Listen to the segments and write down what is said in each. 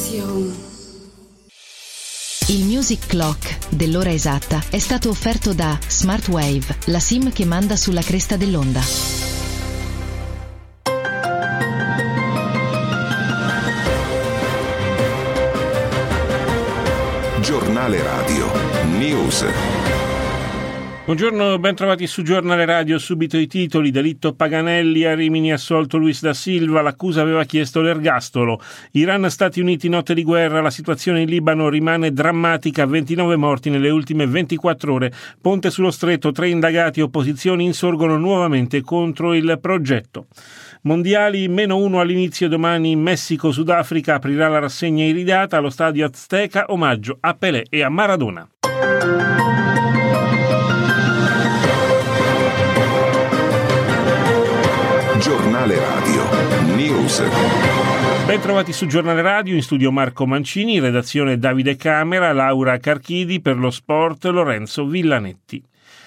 Il Music Clock dell'ora esatta è stato offerto da Smartwave, la SIM che manda sulla cresta dell'onda. Giornale Radio News. Buongiorno, ben trovati su Giornale Radio. Subito i titoli. Delitto Paganelli, a Rimini assolto Luis da Silva, l'accusa aveva chiesto l'ergastolo. Iran, Stati Uniti, notte di guerra, la situazione in Libano rimane drammatica, 29 morti nelle ultime 24 ore. Ponte sullo stretto, 3 indagati, opposizioni insorgono nuovamente contro il progetto. Mondiali, -1 all'inizio, domani in Messico, Sudafrica aprirà la rassegna iridata allo stadio Azteca, omaggio a Pelé e a Maradona. Giornale Radio News. Ben trovati su Giornale Radio, in studio Marco Mancini, in redazione Davide Camera, Laura Carchidi, per lo sport Lorenzo Villanetti.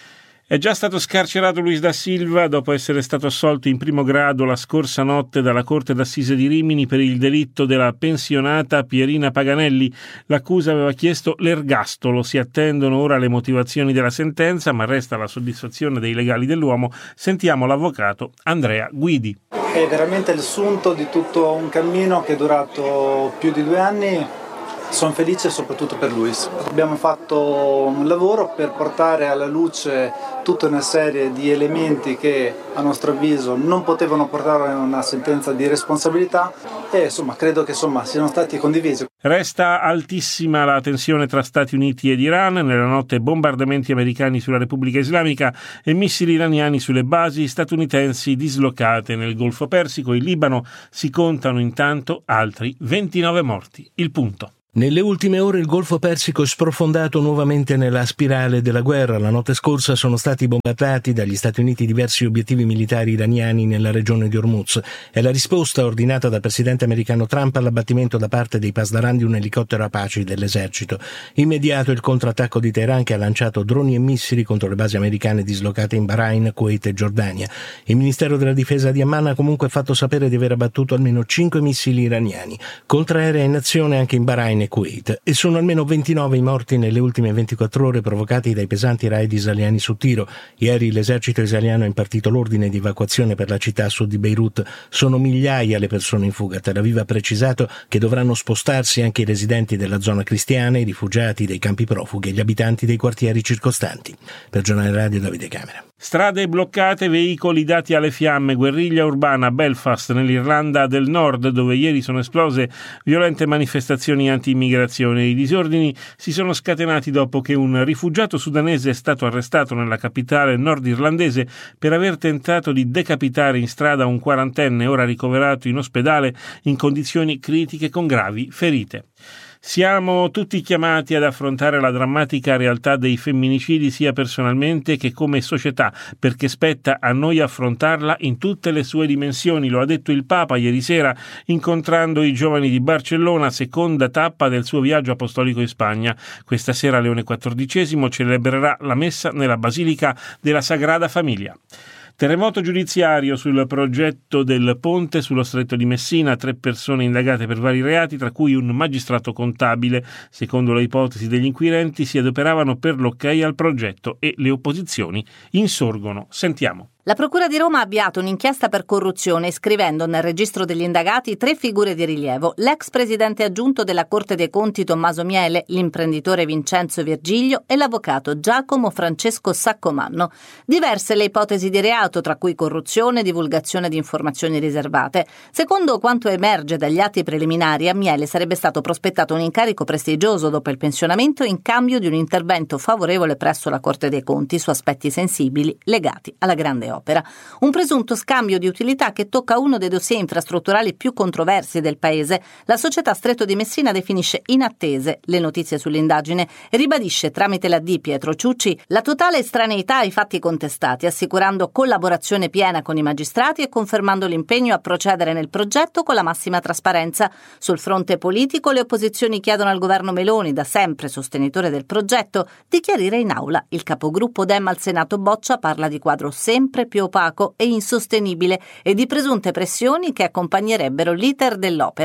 È già stato scarcerato Luis da Silva dopo essere stato assolto in primo grado la scorsa notte dalla Corte d'Assise di Rimini per il delitto della pensionata Pierina Paganelli. L'accusa aveva chiesto l'ergastolo. Si attendono ora le motivazioni della sentenza, ma resta la soddisfazione dei legali dell'uomo. Sentiamo l'avvocato Andrea Guidi. È veramente il sunto di tutto un cammino che è durato più di 2 anni. Sono felice soprattutto per Luis. Abbiamo fatto un lavoro per portare alla luce tutta una serie di elementi che a nostro avviso non potevano portare a una sentenza di responsabilità e credo che siano stati condivisi. Resta altissima la tensione tra Stati Uniti ed Iran. Nella notte bombardamenti americani sulla Repubblica Islamica e missili iraniani sulle basi statunitensi dislocate nel Golfo Persico. In Libano si contano intanto altri 29 morti. Il punto. Nelle ultime ore il Golfo Persico è sprofondato nuovamente nella spirale della guerra. La notte scorsa sono stati bombardati dagli Stati Uniti diversi obiettivi militari iraniani nella regione di Hormuz. È la risposta ordinata dal presidente americano Trump all'abbattimento da parte dei Pasdaran di un elicottero Apache dell'esercito. Immediato il contrattacco di Teheran, che ha lanciato droni e missili contro le basi americane dislocate in Bahrain, Kuwait e Giordania. Il Ministero della Difesa di Amman ha comunque fatto sapere di aver abbattuto almeno 5 missili iraniani, contraerea in azione anche in Bahrain e Kuwait, e sono almeno 29 i morti nelle ultime 24 ore provocati dai pesanti raid israeliani su tiro. Ieri l'esercito israeliano ha impartito l'ordine di evacuazione per la città a sud di Beirut. Sono migliaia le persone in fuga. Tel Aviv ha precisato che dovranno spostarsi anche i residenti della zona cristiana, i rifugiati dei campi profughi e gli abitanti dei quartieri circostanti. Per Giornale Radio Davide Camera. Strade bloccate, veicoli dati alle fiamme, guerriglia urbana a Belfast, nell'Irlanda del Nord, dove ieri sono esplose violente manifestazioni anti-immigrazione. I disordini si sono scatenati dopo che un rifugiato sudanese è stato arrestato nella capitale nordirlandese per aver tentato di decapitare in strada un quarantenne, ora ricoverato in ospedale in condizioni critiche con gravi ferite. Siamo tutti chiamati ad affrontare la drammatica realtà dei femminicidi sia personalmente che come società, perché spetta a noi affrontarla in tutte le sue dimensioni. Lo ha detto il Papa ieri sera incontrando i giovani di Barcellona, seconda tappa del suo viaggio apostolico in Spagna. Questa sera Leone XIV celebrerà la messa nella Basilica della Sagrada Famiglia. Terremoto giudiziario sul progetto del ponte sullo stretto di Messina, 3 persone indagate per vari reati, tra cui un magistrato contabile. Secondo le ipotesi degli inquirenti si adoperavano per l'ok al progetto e le opposizioni insorgono. Sentiamo. La Procura di Roma ha avviato un'inchiesta per corruzione, iscrivendo nel registro degli indagati 3 figure di rilievo: l'ex presidente aggiunto della Corte dei Conti Tommaso Miele, l'imprenditore Vincenzo Virgilio e l'avvocato Giacomo Francesco Saccomanno. Diverse le ipotesi di reato, tra cui corruzione e divulgazione di informazioni riservate. Secondo quanto emerge dagli atti preliminari, a Miele sarebbe stato prospettato un incarico prestigioso dopo il pensionamento in cambio di un intervento favorevole presso la Corte dei Conti su aspetti sensibili legati alla grande opera. Un presunto scambio di utilità che tocca uno dei dossier infrastrutturali più controversi del paese. La società Stretto di Messina definisce inattese le notizie sull'indagine e ribadisce tramite la D. Pietro Ciucci la totale estraneità ai fatti contestati, assicurando collaborazione piena con i magistrati e confermando l'impegno a procedere nel progetto con la massima trasparenza. Sul fronte politico le opposizioni chiedono al governo Meloni, da sempre sostenitore del progetto, di chiarire in aula. Il capogruppo Dem al Senato Boccia parla di quadro sempre più opaco e insostenibile e di presunte pressioni che accompagnerebbero l'iter dell'opera.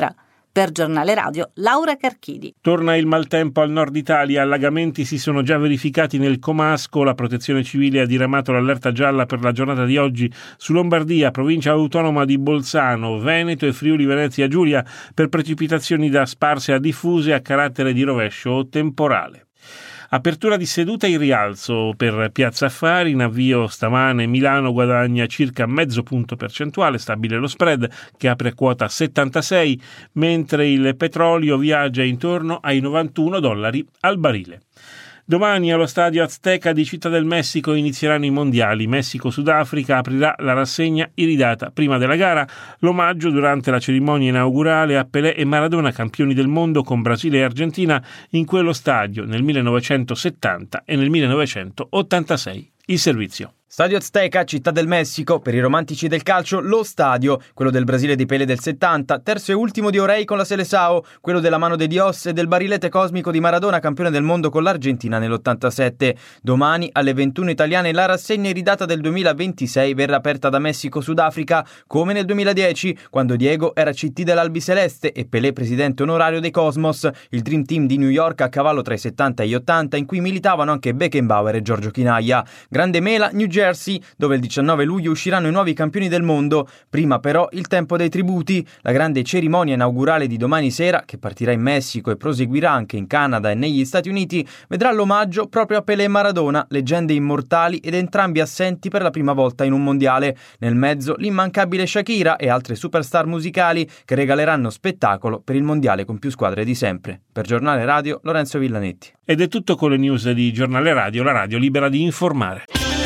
Per Giornale Radio, Laura Carchidi. Torna il maltempo al nord Italia, allagamenti si sono già verificati nel Comasco, la Protezione Civile ha diramato l'allerta gialla per la giornata di oggi su Lombardia, provincia autonoma di Bolzano, Veneto e Friuli Venezia Giulia per precipitazioni da sparse a diffuse a carattere di rovescio o temporale. Apertura di seduta in rialzo per Piazza Affari, in avvio stamane Milano guadagna circa mezzo punto percentuale, stabile lo spread che apre a quota 76, mentre il petrolio viaggia intorno ai $91 al barile. Domani allo stadio Azteca di Città del Messico inizieranno i mondiali. Messico-Sudafrica aprirà la rassegna iridata prima della gara. L'omaggio durante la cerimonia inaugurale a Pelé e Maradona, campioni del mondo con Brasile e Argentina, in quello stadio nel 1970 e nel 1986. Il servizio. Stadio Azteca, Città del Messico, per i romantici del calcio, lo stadio, quello del Brasile di Pelé del 70, terzo e ultimo di Orei con la Seleção, quello della mano de Dios e del barilete cosmico di Maradona, campione del mondo con l'Argentina nell'87. Domani alle 21 italiane la rassegna iridata del 2026 verrà aperta da Messico-Sudafrica, come nel 2010, quando Diego era CT dell'Albiceleste e Pelé presidente onorario dei Cosmos, il Dream Team di New York a cavallo tra i 70 e gli 80, in cui militavano anche Beckenbauer e Giorgio Chinaglia. Grande mela, New Jersey, dove il 19 luglio usciranno i nuovi campioni del mondo. Prima però il tempo dei tributi. La grande cerimonia inaugurale di domani sera, che partirà in Messico e proseguirà anche in Canada e negli Stati Uniti, vedrà l'omaggio proprio a Pelé e Maradona, leggende immortali ed entrambi assenti per la prima volta in un mondiale. Nel mezzo l'immancabile Shakira e altre superstar musicali che regaleranno spettacolo per il mondiale con più squadre di sempre. Per Giornale Radio, Lorenzo Villanetti. Ed è tutto con le news di Giornale Radio, la radio libera di informare.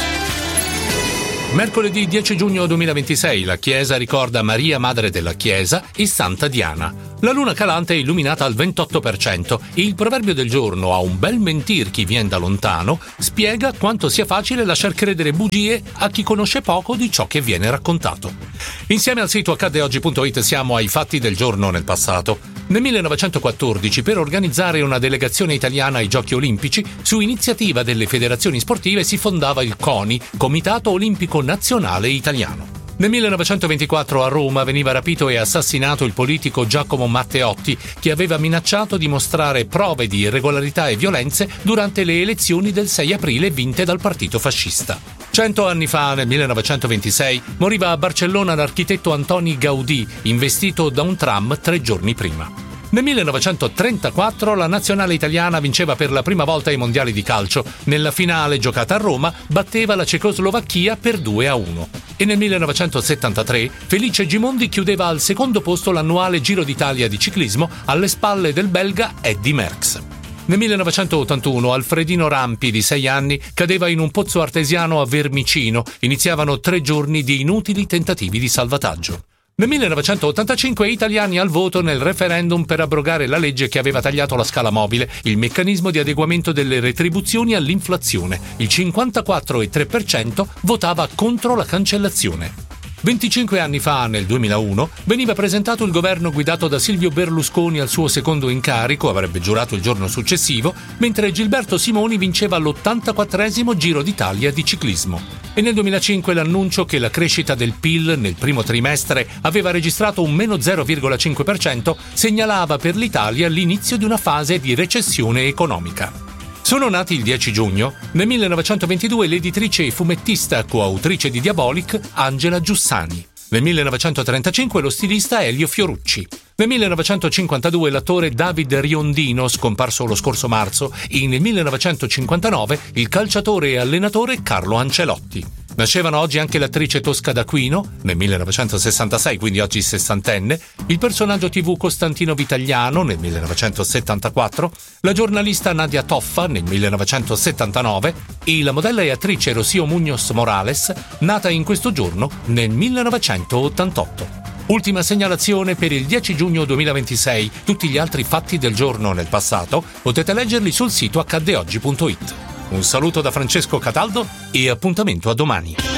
Mercoledì 10 giugno 2026 la Chiesa ricorda Maria Madre della Chiesa e Santa Diana. La luna calante è illuminata al 28% e il proverbio del giorno, a un bel mentir chi vien da lontano, spiega quanto sia facile lasciar credere bugie a chi conosce poco di ciò che viene raccontato. Insieme al sito accaddeoggi.it siamo ai fatti del giorno nel passato. Nel 1914, per organizzare una delegazione italiana ai Giochi Olimpici, su iniziativa delle federazioni sportive si fondava il CONI, Comitato Olimpico Nazionale Italiano. Nel 1924 a Roma veniva rapito e assassinato il politico Giacomo Matteotti, che aveva minacciato di mostrare prove di irregolarità e violenze durante le elezioni del 6 aprile vinte dal partito fascista. 100 anni fa, nel 1926, moriva a Barcellona l'architetto Antoni Gaudí, investito da un tram 3 giorni prima. Nel 1934 la nazionale italiana vinceva per la prima volta i mondiali di calcio. Nella finale, giocata a Roma, batteva la Cecoslovacchia per 2-1. E nel 1973 Felice Gimondi chiudeva al secondo posto l'annuale Giro d'Italia di ciclismo alle spalle del belga Eddy Merckx. Nel 1981 Alfredino Rampi, di 6 anni, cadeva in un pozzo artesiano a Vermicino. Iniziavano 3 giorni di inutili tentativi di salvataggio. Nel 1985 italiani al voto nel referendum per abrogare la legge che aveva tagliato la scala mobile, il meccanismo di adeguamento delle retribuzioni all'inflazione. Il 54,3% votava contro la cancellazione. 25 anni fa, nel 2001, veniva presentato il governo guidato da Silvio Berlusconi al suo secondo incarico, avrebbe giurato il giorno successivo, mentre Gilberto Simoni vinceva l'84esimo Giro d'Italia di ciclismo. E nel 2005 l'annuncio che la crescita del PIL nel primo trimestre aveva registrato un meno 0,5% segnalava per l'Italia l'inizio di una fase di recessione economica. Sono nati il 10 giugno, nel 1922 l'editrice e fumettista coautrice di Diabolic Angela Giussani. Nel 1935 lo stilista Elio Fiorucci. Nel 1952 l'attore David Riondino, scomparso lo scorso marzo, e nel 1959 il calciatore e allenatore Carlo Ancelotti. Nascevano oggi anche l'attrice Tosca d'Aquino, nel 1966, quindi oggi sessantenne, il personaggio TV Costantino Vitagliano, nel 1974, la giornalista Nadia Toffa, nel 1979, e la modella e attrice Rocío Muñoz Morales, nata in questo giorno nel 1988. Ultima segnalazione per il 10 giugno 2026. Tutti gli altri fatti del giorno nel passato potete leggerli sul sito accaddeoggi.it. Un saluto da Francesco Cataldo e appuntamento a domani.